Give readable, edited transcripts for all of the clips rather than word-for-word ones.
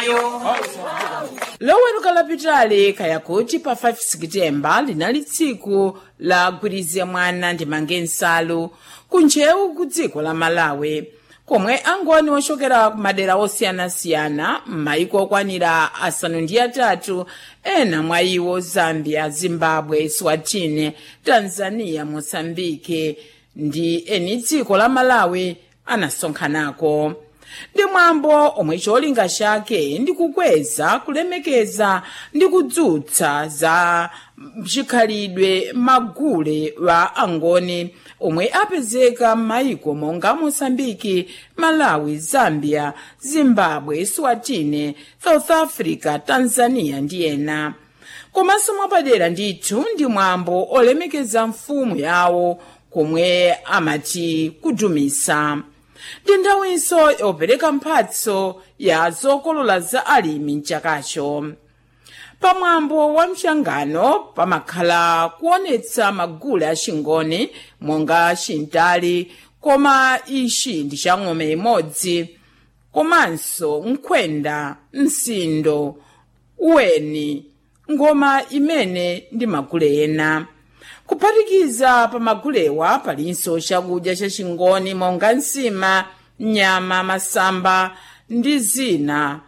moyo. loweruka lapitali kaya kuti pa 5 Septemba linali tsiku la gwirizi ya mwana ndi mange nsalu kunjewu ku dziko la Malawi, komwe angoni ochokera ku madera osiyanasiyana m'mayiko okwanira asanu ndi atatu, ena mwa iwo Zambia, Zimbabwe, Eswatini, Tanzania, Mozambike ndi eni dziko la Malawi anasonkhanako. Ndi mwambo omwe cholinga chake ndi kukweza, kulemekeza ndi kudzutsa za chikhalidwe magule wa angoni omwe apezeka m'mayiko monga Mozambiki, Malawi, Zambia, Zimbabwe, Eswatini, South Africa, Tanzania ndi ena. Komanso mwapadera ndithu ndi mwambo olemekeza mfumu yawo komwe amati kudumisa. Ndi nthawinso yopereka mphatso ya zokolola za alimi mchakacho. Pamwambo wa mchangano pamakhala kuonetsa magule achingoni monga chintali, koma ichi ndi cha ng'ombe imodzi, komanso nkhwenda, msindo, uweni, ngoma imene ndi magule ena. Kuphatikiza pa magulewa palinso chakudya chachingoni monga nsima, nyama, masamba ndi zina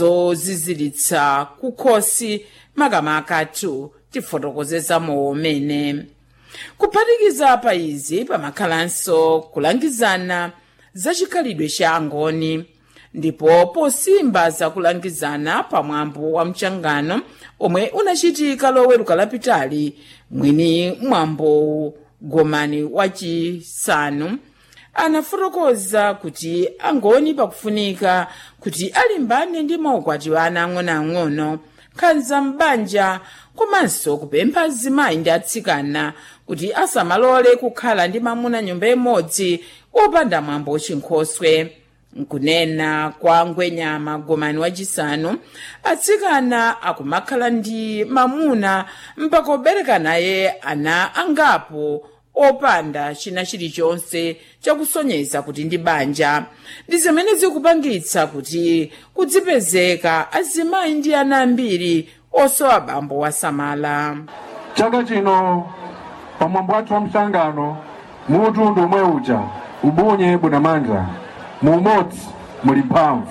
zoziziritsa kukhosi makamaka tifotokozeza momene. Kuphatikiza pa izi pamakhalanso kulangizana za chikhalidwe cha angoni, ndipo posimba za kulangizana pamwambo wa mchangano omwe unachitika loweruka lapitali, mwini mwambo Gomani wachisanu anafotokoza kuti angoni pakufunika kuti alimbane ndi maukwati wa ana ang'onoang'ono, nkhanza m'banja, komanso kupempha azimayi ndi atsikana kuti asamalole kukhala ndi mamuna nyumba imodzi opanda mwambo chinkhoswe. Nkunena kwa Ngwenyama Gomani wachisanu, atsikana akumakhala ndi mamuna mpaka obereka naye ana angapo opanda china chilichonse chakusonyeza kuti ndi banja. Ndi zimene zikupangitsa kuti kudzipezeka azimayi ndi ana ambiri osowa bambo wasamala. Chaka chino pamwambo wathu wa mchangano mutundu umwe uja ubunye bunamanja mumodzi muli mphamvu.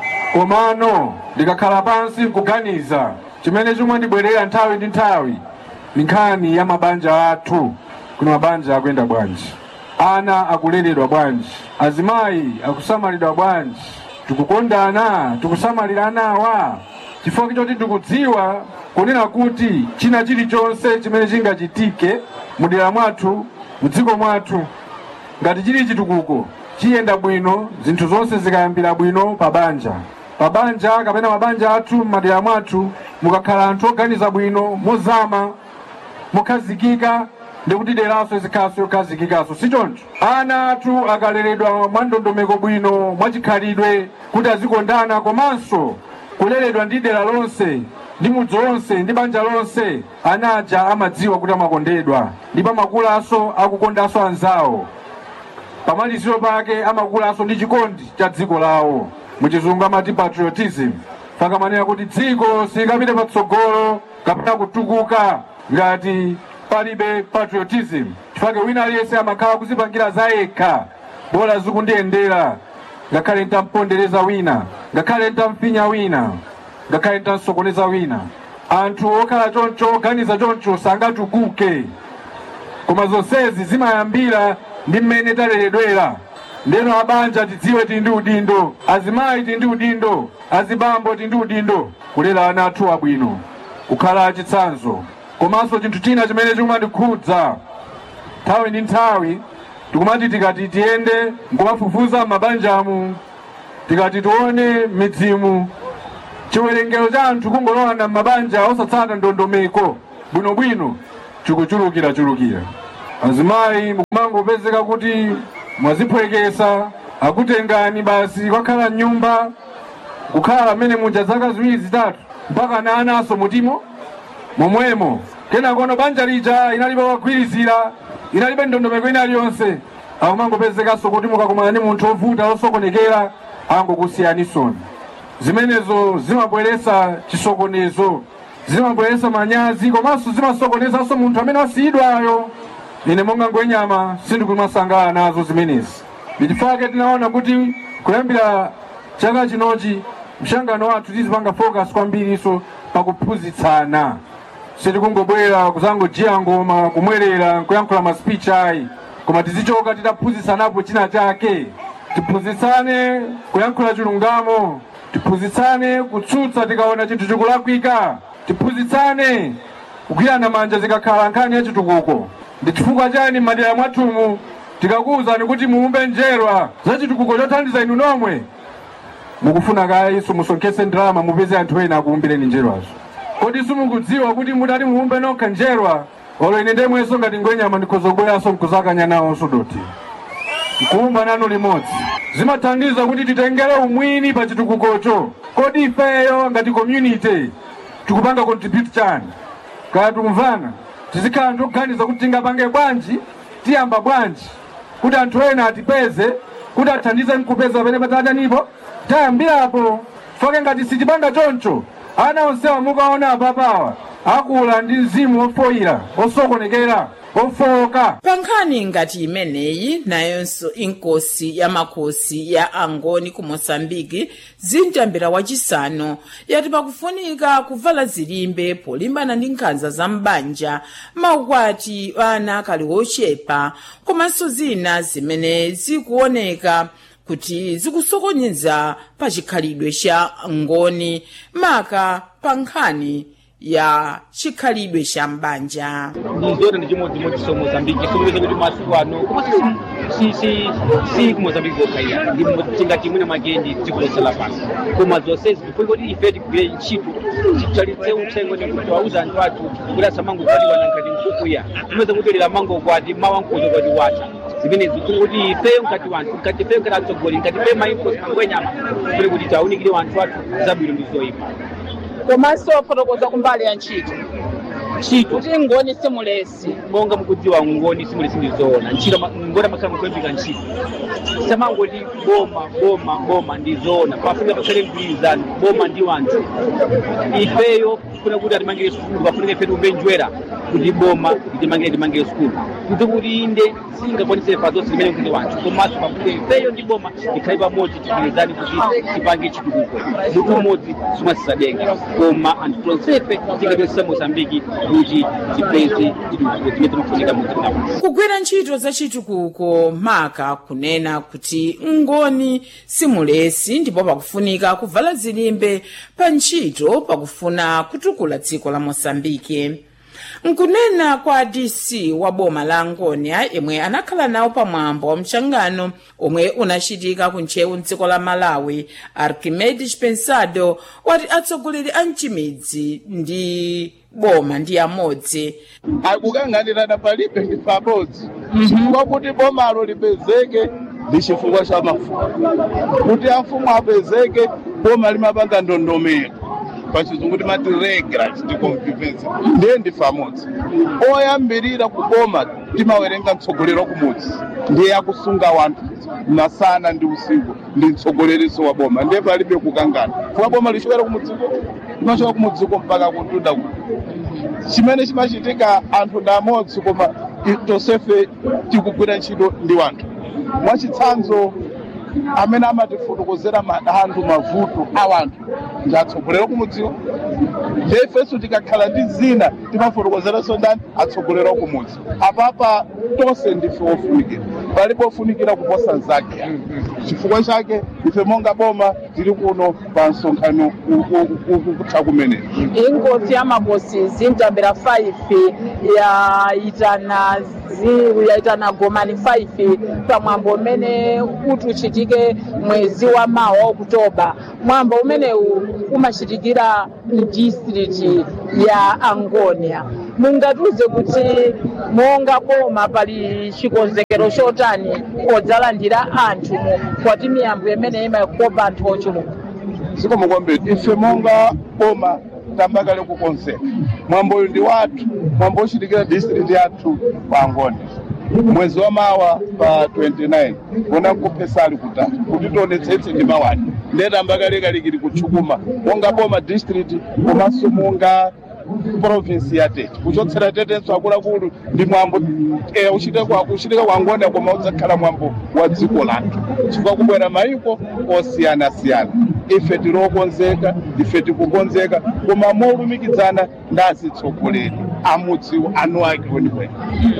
Komano ndikakhala pansi kuganiza chimene chomwe ndibwerera nthawi ndi nthawi ni nkhani ya mabanja athu. Kuna mabanja akuyenda bwanji, ana akuleredwa bwanji, azimayi akusamalidwa bwanji, tikukondana, tikusamalira anawa. Chifukwa choti tikudziwa kunena kuti china chilichonse chimene chingachitike mudera mwathu, mudziko mwathu, ngati chili chitukuko chiyenda bwino, zinthu zonse zikayambira bwino pabanja kapena mabanja athu m'madera mwathu, mukakhala anthu oganiza bwino, mozama, mukhazikika, ndikuti deraso zikhaso yokhazikikaso. Sichoncho ana athu akaleredwa mwandondomeko bwino, mwachikhalidwe, kuti azikondana, komanso kuleredwa ndi dera lonse, ndi mudzi wonse, ndi banja lonse, ana aja amadziwa kuti amakondedwa, ndipo amakulaso akukondanso anzawo. Pamaliziro pake amakulaso ndi chikondi cha dziko lawo, muchizungu amati patriotism. Pakamanena kuti dziko sikapite patsogolo kapena kutukuka ngati palibe patriotism. Chifukwa wina aliyense amakhala kuzipangira za yekha, bola zikundiyendera, ngakhale ntampondereza wina, ngakhale ntamfinya wina, ngakhale ntamsokoneza wina. Anthu okhala choncho, oganiza choncho sangatukuke. Koma zonsezi zimayambira ndi mmene taleredwera. Ndeno abanja tidziwe tindi udindo, azimayi tindi udindo, azibambo tindi udindo, kulera ana athu abwino, kukhala achitsanzo. Komanso chinthu china chimene chikumandikhudza nthawi ndi nthawi, tikumati tikati tiyende nkumafufuza mabanjamu, tikati tione midzimu, chiwerengero cha anthu kungolowana m'mabanja osatsata ndondomeko bwinobwino chikuchulukira. Azimayi mukumangopezeka kuti mwaziphwekesa, akutengani basi kwakhala nyumba, kukhala amene muja zaka ziwiri zitatu mpaka na anaso mutimo momwemo. Kena kono banja lija inalibe wagwirizira, inalibe ndondomeko inaliyonse, akumangopezekaso kuti mukakumana ndi munthu ovuta osokonekera angokusiyanisoni. zimenezo zimabweresa chisokonezo, zimabweresa manyazi, komanso zimasokonezanso munthu amene wasiyidwayo. Ine monga Ngwenyama sindikumasangala nazo zimenezi. Ndichifukwa tinaona kuti kuyambira chaka chinochi mshangano wathu tizipanga focus kwambiriso pakuphunzitsana. Sitikungobwera kuzangojiya ngoma, kumwerera, kuyankhula ma speech ayi, koma tizichoka titaphunzitsanapo china chake. Tiphunzitsane kuyankhula chilungamo, tiphunzitsane kutsutsa tikaona chinthu chikulakwika, tiphunzitsane kugwirana manja zikakhala nkhani ya chitukuko. Ndi chifukwa chani m'madera mwathumu tikakuwuzani kuti muumbe njerwa za chitukuko chothandiza inu nomwe, mukufuna kayiso musonkhese ndalama mupeze anthu ena akuumbireni njerwazo. Kodi simukudziwa kuti mutati muumbe nokha njerwa, olo ine ndemweso ngati Ngwenyama ndikhozobweranso mkuzakanya nawonso doti kuumba nanu limodzi. Zimathandiza kuti titengere umwini pa chitukukocho. Kodi ifeyo ngati community tikupanga contribute chani? Kaya tumvana tizikhala ndikuganiza kuti tingapange bwanji, tiyamba bwanji kuti anthu ena atipeze, kuti athandize nkupeza pamene patadanipo tayambirapo. Foke ngati sitipanga choncho, ana onsewa mukaona apapawa akula ndi mzimu ofoira, osokonekera, ofoka. Pankhani ngati imeneyi nayonso inkosi ya makosi ya Angoni ku Mosambiki zintambira wachisanu yati pakufunika kuvala zilimbe polimbana ndi nkhanza za mbanja, maukwati ana akali ochepa, komanso zina zimene zikuoneka kuti zikusokonyeza pa chikhalidwe cha Ngoni, maka pankhani ya chikhalidwe cha mbanja. Ndizona ndi chimodzimodzi so Mozambiki somweza kuti masiku ano si ku Mozambiki kokhaira ndi tingati mwina makendi tikulosela pasi, koma zonse zifuna kuti ife tigwire ntchito tichalitse uthenga ndi kuti wauza anthu athu kuti asamangokaliwa nankati mkukuya timweza kutelera mango kwati mawankozo kwati wata zimene zifuna kuti ifeyo nkati wanthu nkati ifeyo nkati atsogoli nkati ifeyo mainkosi Ngwenyama kuli kuti taunikire wanthu athu zabwino ndi zoyipa. Komanso fotokoza kumbali ya ntchito kuti Ngoni simulesi. Monga mukudziwa Ngoni simulesi ndizoona ntchito Ngoni amakhala mukwembika ntchito samangoti boma ndizoona pafunika pakhale mgwirizano boma ndi wanthu. Ifeyo kufuna kuti atimangire sukulu, pafunika ife tiumbenjwera kuti boma litimangire sukulu kuti kuti inde singakwanise pa zonse zimene kuti wanthu, komanso pafunika ifeyo ndi boma tikhale pamodzi tigwirizane kuti tipange chitukuko. Munthu umodzi simazisadenga, koma anthu tonsefe tingapesa Mozambiki kuti tipeze chitukuko chimene timafunika mudzinawo. Kugwira ntchito za chitukuko maka kunena kuti Ngoni simulesi, ndipo pakufunika kuvala zilimbe pa ntchito pakufuna kutukula dziko la Mosambiki. Nkunena kwa DC wa boma la Angonia yemwe anakhala nawo pamwambo wa mchangano omwe unachitika kunchewu mdziko la Malawi, Archimedes Pensado wati atsogoleri a mchimidzi ndi boma ndi amodzi akukang'anirana palibe ndi pamodzi chifukwa kuti bomalo lipezeke ndi chifukwa cha mafumu, kuti afumu apezeke boma limapanga ndondomeko pachizungu timati regulars ndi convivency ndiye ndi pamodzi. Oyambirira kuboma timawerenga mtsogolero kumudzi ndiye akusunga wanthu masana ndi usiku ndi mtsogoleriso wa boma, ndiye palibe kukangana fuka boma lichokera kumudziko limachoka kumudziko mpaka kutunda kuti chimene chimachitika anthu ndi amodzi, koma tonsefe tikugwira ntchito ndi wanthu. Mwachitsanzo amene amatifotokozera anthu mavuto a wanthu ndi atsogoleri kumudziko, ndiye ifenso tikakhala ndi zina timafotokozeranso ndani atsogoleri kumudzi. Apapa tonse ndife ofunikira, palibe ofunikira kuposa nzake. Chifukwa chake ife monga boma tili kuno pa msonkhano kutha kumenera. Inkosi ya makosi zintambira 5 yaitana gomani 5 pamwambo umene kuti uchitike mwezi wa mawa Oktoba. Mwambo umene umachitikira district ya Angonia. Mungatuze kuti monga boma pali chikonzekero chotani kodzalandira anthu kwati miyambo imene imakopa anthu ochuluka. Zikomo kwambiri. Ife monga boma tambakale kukonzeka mwambo ndi wathu, mwambo uchitikira district yathu kwa Angonia. mwezi wa mawa pa 29 wona kupesali kutatu kuti tionetsetse ndi mawani ndeta mbakalekalekili kutchukuma monga boma district komanso monga province ya Tete kuchotsera Tetenso akuluakulu ndi mwambo uchitika kwa Ngoni koma udzakhala mwambo wa dziko lathu chifukwa kubwera mayiko osiyanasiyana ife tilokonzeka ife tikukonzeka koma molumikizana ndi atsogoleri amudziwo anu ake weniweni.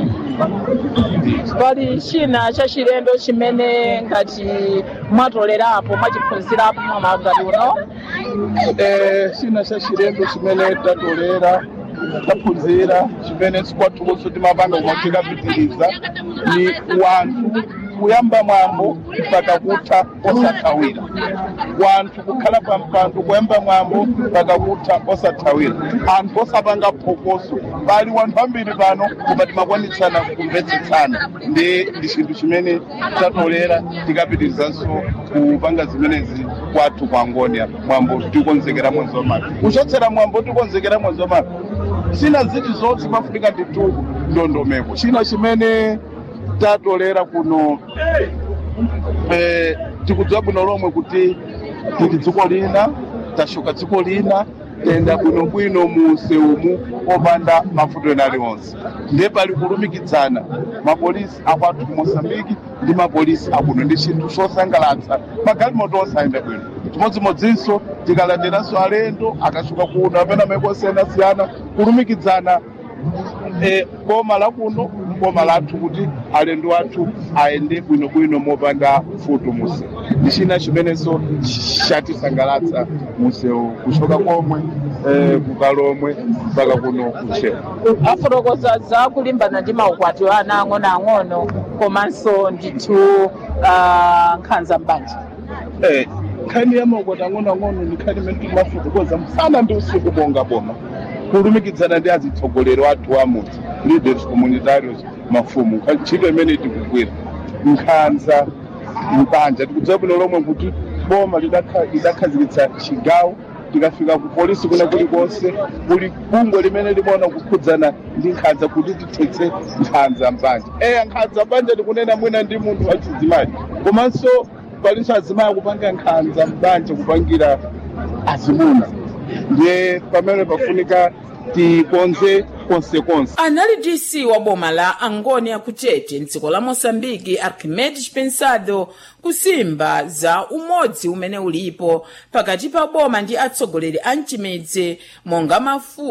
Pali china cha chilendo chimene ngati mwatolerapo mwachiphunzirapo mwamagati uno? China cha chilendo chimene tatolera taphunzira chimene sikwathukonso timapanga koma tikapitiriza ni wanthu kuyamba mwambo mpaka kutha osathawira, wanthu kukhala pampando kuyamba mwambo mpaka kutha osathawira, anthu osapanga phokoso. Pali wanthu ambiri pano koma timakwanitsana kumvetsetsana ndi chinthu chimene tatolera tikapitirizanso kupanga zimenezi kwathu kwa Ngoni mwambo tikonzekera mwezi wa Mawa kuchotsera mwambo tikonzekera mwezi wa Mawa. China ziti zonse pafunika nditu ndondomeko. China chimene tatolera kuno tikudziwa bwino lomwe kuti tili dziko lina tashuka dziko lina tenda bwinobwino mu seumu opanda mavuto ena aliwonse ndiye pali kulumikizana mapolisi akwathu ku Mosambiki ndi mapolisi akuno ndi chinthu chosangalatsa magalimoto onse ayenda bwino chimodzimodzinso tikalandiranso alendo akashuka kuno amene mayiko osiyanasiyana kulumikizana boma la kuno boma lathu kuti alendo athu ayende bwinobwino mopanda futo muse ndi china chimenenso chatisangalatsa musewu kuchoka komwe kukalomwe mpaka kuno kuchewa. Afotokoza za kulimbana ndi maukwati ana ang'onoang'ono komanso ndithu nkhanza mbanja. Nkhani ya maukwati ang'onoang'ono ni nkhani imene timafotokoza msana ndi usiku bonga boma kulumikizana ndi atsogoleri athu amudzi leaders communitarios mafumu ntchito imene tikugwira nkhanza mbanja tikudziwa bwino lomwe kuti boma lidakhazikitsa chigawo tikafika ku polisi kuna kulikonse kuli bungwe limene limaona kukhudzana ndi nkhanza kuti tithetse nkhanza mbanja. Nkhanza mbanja tikunena mwina ndi munthu wachidzimayi komanso palinso azimayi kupanga nkhanza mbanja kupangira azimuna ndiye pamene pafunika tikonze konsekonse. Anali DC wa boma la Ngoni akutete mdziko la Mosambiki Archimedes Pensado kusimba za umodzi umene ulipo pakati pa boma ndi atsogoleri a mchimedzi monga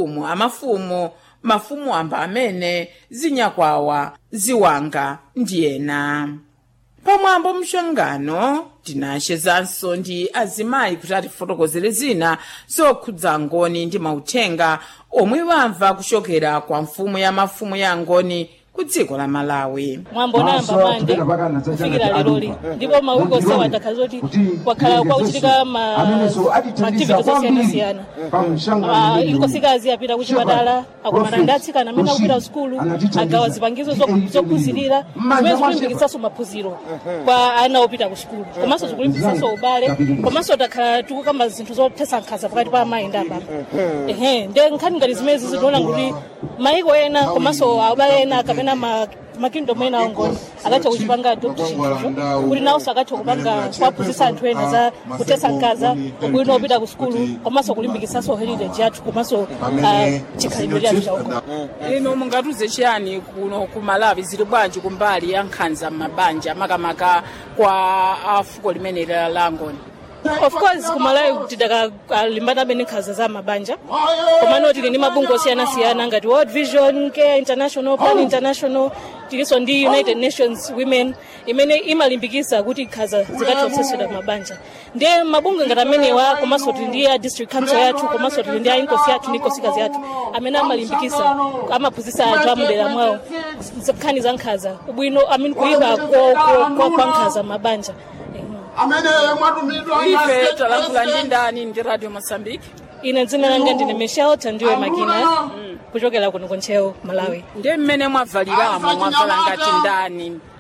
mafumu amba amene zinyakwawa ziwanga ndi ena. Pamwambo mshangano tinachezanso ndi azimayi kuti atifotokozere zina zokhudza Ngoni ndi mauthenga omwe wamva kuchokera kwa mfumu ya mafumu ya Ngoni ku dziko la Malawi. Mwambo namba mande kufikira leloli ndipo mawiko onse atakhala kuti kwakhala kwauchitika activities osiyana-siyana. Inkosikazi apita kuchipatala akumana ndi atsikana amene akupita sukulu agawa zipangizo zophunzirira zimene zikulimbikitsanso maphunziro kwa ana opita ku sukulu komanso zikulimbikitsanso ubale komanso takhala tikukamba zinthu zothetsa nkhanza pakati pa amayi ndi ababa. Nde nkhani ngati zimene zikuona kuti mayiko ena komanso abale ena kapena makingdom ena Ngoni akatha kuchipanga adoption kuti nawonso akatha kupanga kuwaphunzitsa anthu ena za kuthetsa nkhanza ubwino opita ku sukulu komanso kulimbikitsanso heritage yathu komanso chikhalidwe chathu chauko. Ino mungatuze chiyani kuno ku Malawi zili bwanji kumbali ya nkhanza m'mabanja makamaka kwa fuko limene la Ngoni? Of course kumalawi tidakalimbana bene nkhanza za mabanja komano tili ndi mabungwe osiyana-siyana ngati World Vision Care International, Plan International, tilinso ndi United Nations Women imene imalimbikitsa kuti nkhanza zikathetsedwa mabanja. Ndiye mabungwe ngati amenewa komanso tili ndi district council yathu komanso tili ndi inkosi yathu ndi inkosikazi yathu amene amalimbikitsa amaphunzitsa anthu amudera mwawo nkhani za nkhanza ubwino kuyipa kwa nkhanza mabanja. Ife talankhula ndi ndani ndi Radio Mosambiki? Ine dzina langa ndine Michelle Tandiwe Makina kuchokera kuno ku Nchewu Malawi. Ndiye mmene mwavaliramo mwavala ngati ndani